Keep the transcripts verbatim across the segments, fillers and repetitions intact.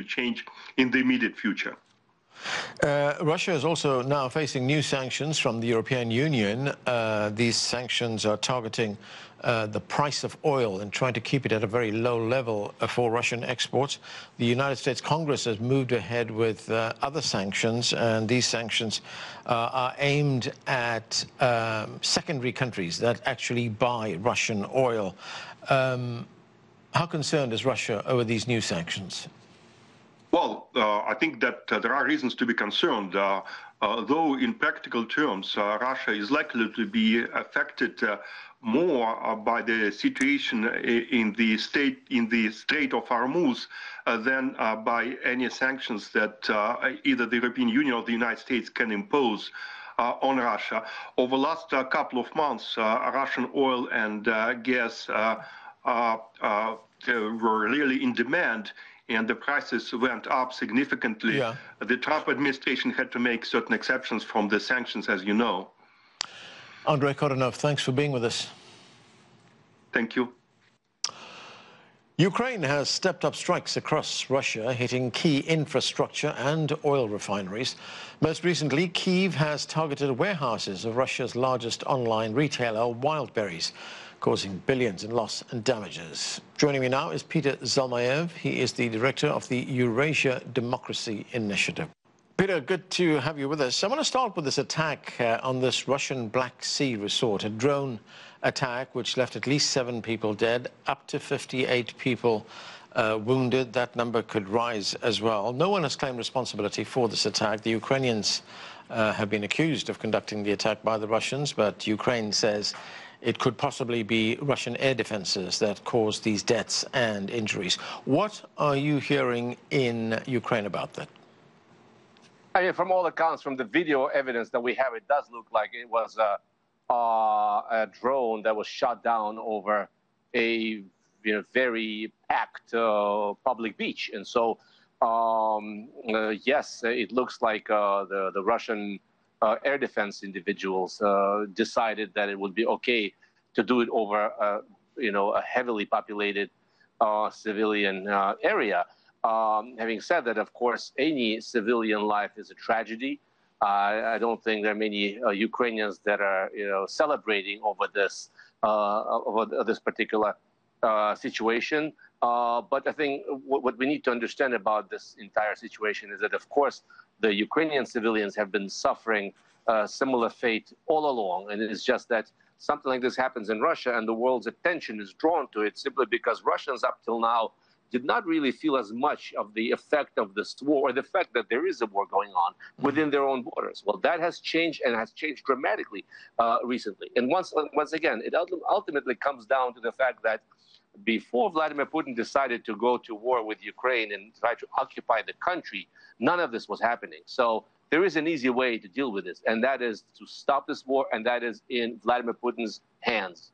change in the immediate future. Uh, Russia is also now facing new sanctions from the European Union. Uh, these sanctions are targeting uh, the price of oil and trying to keep it at a very low level uh, for Russian exports. The United States Congress has moved ahead with uh, other sanctions, and these sanctions uh, are aimed at um, secondary countries that actually buy Russian oil. Um, how concerned is Russia over these new sanctions? Well, uh, I think that uh, there are reasons to be concerned, uh, uh, though in practical terms, uh, Russia is likely to be affected uh, more uh, by the situation in the state in the Strait of Hormuz uh, than uh, by any sanctions that uh, either the European Union or the United States can impose uh, on Russia. Over the last uh, couple of months, uh, Russian oil and uh, gas uh, uh, uh, were really in demand, and the prices went up significantly. Yeah. The Trump administration had to make certain exceptions from the sanctions, as you know. Andrei Koronov, thanks for being with us. Thank you. Ukraine has stepped up strikes across Russia, hitting key infrastructure and oil refineries. Most recently, Kyiv has targeted warehouses of Russia's largest online retailer, Wildberries, causing billions in loss and damages. Joining me now is Peter Zalmayev. He is the director of the Eurasia Democracy Initiative. Peter, good to have you with us. I want to start with this attack uh, on this Russian Black Sea resort, a drone attack which left at least seven people dead, up to fifty-eight people uh, wounded. That number could rise as well. No one has claimed responsibility for this attack. The Ukrainians uh, have been accused of conducting the attack by the Russians, but Ukraine says it could possibly be Russian air defenses that caused these deaths and injuries. What are you hearing in Ukraine about that? I mean, from all accounts, from the video evidence that we have, it does look like it was a, uh, a drone that was shot down over a you know, very packed uh, public beach. And so, um, uh, yes, it looks like uh, the, the Russian uh, air defense individuals uh, decided that it would be okay to do it over uh, you know, a heavily populated uh, civilian uh, area. Um, having said that, of course, any civilian life is a tragedy. Uh, I don't think there are many uh, Ukrainians that are, you know, celebrating over this uh, over this particular uh, situation. Uh, but I think what, what we need to understand about this entire situation is that, of course, the Ukrainian civilians have been suffering uh, similar fate all along, and it's just that something like this happens in Russia, and the world's attention is drawn to it simply because Russians up till now did not really feel as much of the effect of this war, or the fact that there is a war going on within their own borders. Well, that has changed, and has changed dramatically uh, recently. And once, once again, it ultimately comes down to the fact that before Vladimir Putin decided to go to war with Ukraine and try to occupy the country, none of this was happening. So there is an easy way to deal with this, and that is to stop this war, and that is in Vladimir Putin's hands.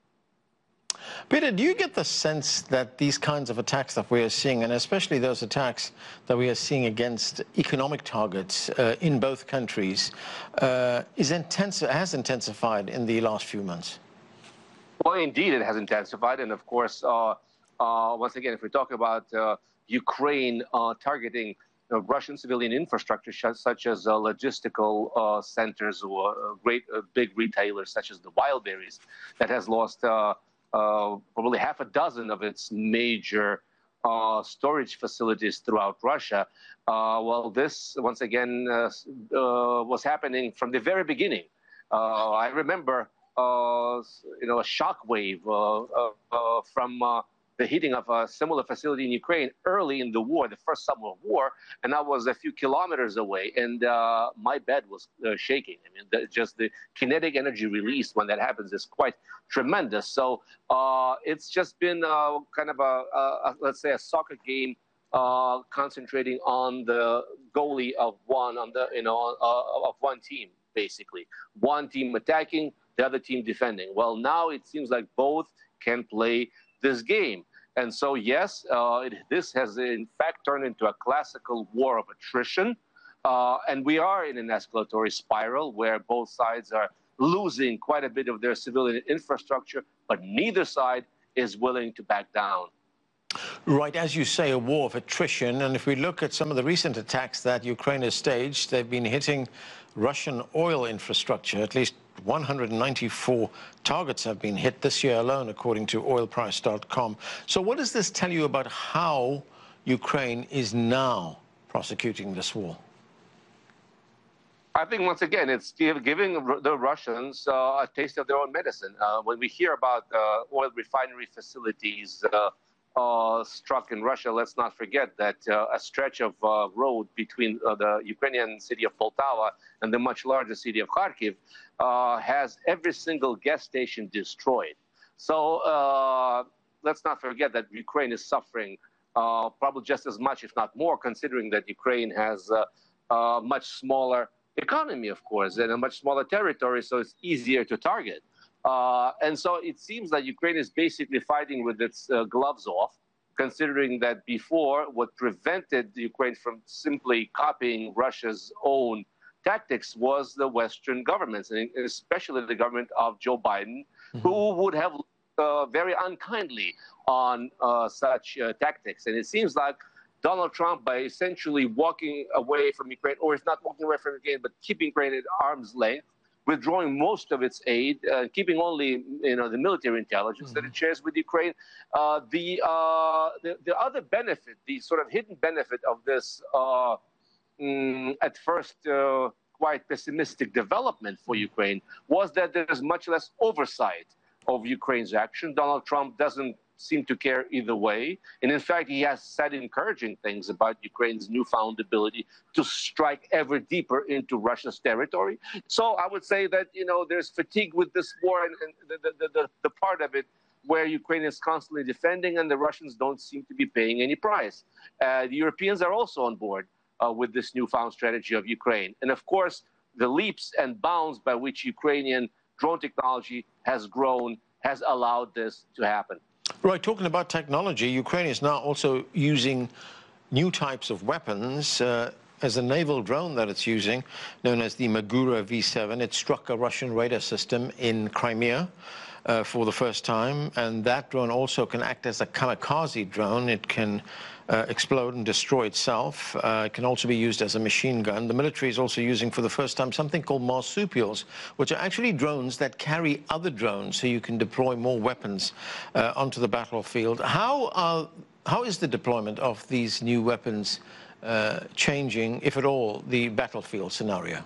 Peter, do you get the sense that these kinds of attacks that we are seeing, and especially those attacks that we are seeing against economic targets uh, in both countries, uh, is intensi- has intensified in the last few months? Well, indeed, it has intensified. And of course, uh, uh, once again, if we talk about uh, Ukraine uh, targeting uh, Russian civilian infrastructure, such as uh, logistical uh, centers or uh, great uh, big retailers such as the Wildberries, that has lost uh, Uh, probably half a dozen of its major uh, storage facilities throughout Russia. Uh, well, this, once again, uh, uh, was happening from the very beginning. Uh, I remember, uh, you know, a shock wave uh, uh, uh, from uh, the hitting of a similar facility in Ukraine early in the war, the first summer of war, and I was a few kilometers away, and uh, my bed was uh, shaking. I mean, the, just the kinetic energy released when that happens is quite tremendous. So uh, it's just been uh, kind of a, a, a, let's say, a soccer game uh, concentrating on the goalie of one, on the you know, uh, of one team, basically. One team attacking, the other team defending. Well, now it seems like both can play this game. And so, yes, uh, it, this has in fact turned into a classical war of attrition. Uh, and we are in an escalatory spiral where both sides are losing quite a bit of their civilian infrastructure, but neither side is willing to back down. Right, as you say, a war of attrition. And if we look at some of the recent attacks that Ukraine has staged, they've been hitting Russian oil infrastructure. At least one hundred ninety-four targets have been hit this year alone, according to oil price dot com. So what does this tell you about how Ukraine is now prosecuting this war? I think, once again, it's give, giving the Russians uh, a taste of their own medicine. Uh, when we hear about uh, oil refinery facilities uh, uh, struck in Russia, let's not forget that uh, a stretch of uh, road between uh, the Ukrainian city of Poltava and the much larger city of Kharkiv uh, has every single gas station destroyed. So uh, let's not forget that Ukraine is suffering uh, probably just as much, if not more, considering that Ukraine has uh, a much smaller economy, of course, and a much smaller territory, so it's easier to target. Uh, and so it seems that Ukraine is basically fighting with its uh, gloves off, considering that before, what prevented Ukraine from simply copying Russia's own tactics was the Western governments, and especially the government of Joe Biden, mm-hmm. who would have uh, very unkindly on uh, such uh, tactics. And it seems like Donald Trump, by essentially walking away from Ukraine, or if not walking away from Ukraine, but keeping Ukraine at arm's length, withdrawing most of its aid, uh, keeping only you know the military intelligence mm-hmm. that it shares with Ukraine, uh, the, uh, the the other benefit, the sort of hidden benefit of this, uh, mm, at first uh, quite pessimistic development for Ukraine, was that there's much less oversight of Ukraine's action. Donald Trump doesn't seem to care either way. And in fact, he has said encouraging things about Ukraine's newfound ability to strike ever deeper into Russia's territory. So I would say that, you know, there's fatigue with this war, and, and the, the, the, the part of it where Ukraine is constantly defending and the Russians don't seem to be paying any price. Uh, the Europeans are also on board uh, with this newfound strategy of Ukraine. And of course, the leaps and bounds by which Ukrainian drone technology has grown has allowed this to happen. Right, talking about technology, Ukraine is now also using new types of weapons. Uh, as a naval drone that it's using, known as the Magura V seven, it struck a Russian radar system in Crimea uh, for the first time, and that drone also can act as a kamikaze drone. It can uh, explode and destroy itself. Uh, it can also be used as a machine gun. The military is also using for the first time something called marsupials, which are actually drones that carry other drones, so you can deploy more weapons uh, onto the battlefield. How are, how is the deployment of these new weapons uh, changing, if at all, the battlefield scenario?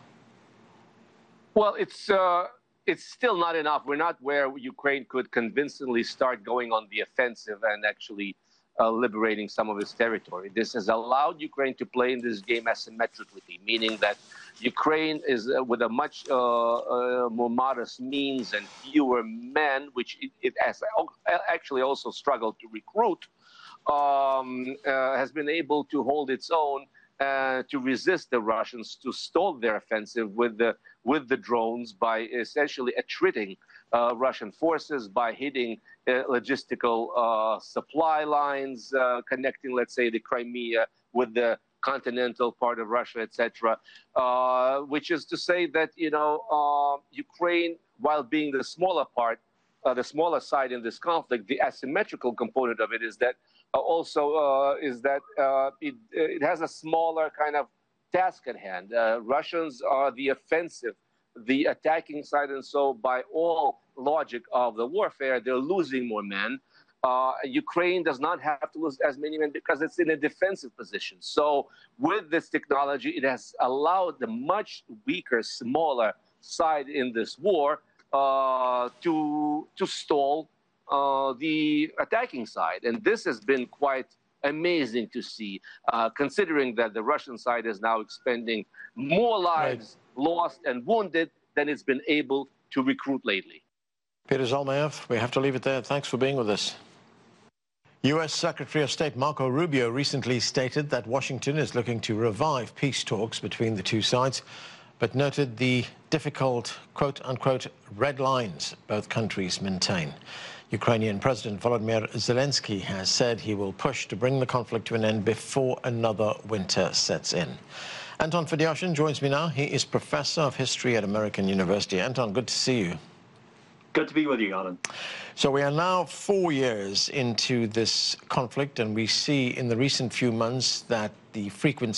Well, it's uh, it's still not enough. We're not where Ukraine could convincingly start going on the offensive and actually Uh, liberating some of its territory. This has allowed Ukraine to play in this game asymmetrically, meaning that Ukraine is uh, with a much uh, uh, more modest means and fewer men, which it, it has actually also struggled to recruit, um, uh, has been able to hold its own uh, to resist the Russians, to stall their offensive with the with the drones by essentially attriting Uh, Russian forces, by hitting uh, logistical uh, supply lines uh, connecting, let's say, the Crimea with the continental part of Russia, et cetera. Uh, which is to say that, you know, uh, Ukraine, while being the smaller part, uh, the smaller side in this conflict, the asymmetrical component of it is that uh, also uh, is that uh, it, it has a smaller kind of task at hand. Uh, Russians are the offensive, the attacking side, and so by all logic of the warfare, they're losing more men. Uh, Ukraine does not have to lose as many men because it's in a defensive position. So with this technology, it has allowed the much weaker, smaller side in this war uh, to, to stall uh, the attacking side. And this has been quite amazing to see, uh, considering that the Russian side is now expending more lives right. lost and wounded than it's been able to recruit lately. Peter Zalmayev, we have to leave it there. Thanks for being with us. U S Secretary of State Marco Rubio recently stated that Washington is looking to revive peace talks between the two sides, but noted the difficult, quote-unquote, red lines both countries maintain. Ukrainian President Volodymyr Zelensky has said he will push to bring the conflict to an end before another winter sets in. Anton Fedyashin joins me now. He is Professor of History at American University. Anton, good to see you. Good to be with you, Alan. So we are now four years into this conflict, and we see in the recent few months that the frequency